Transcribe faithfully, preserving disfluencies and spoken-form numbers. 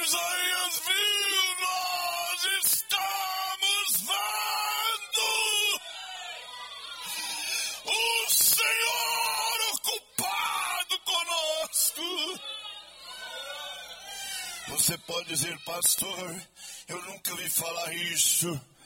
Isaías viu, nós estamos vendo o Senhor ocupado conosco. Você pode dizer, pastor, eu nunca ouvi falar isso.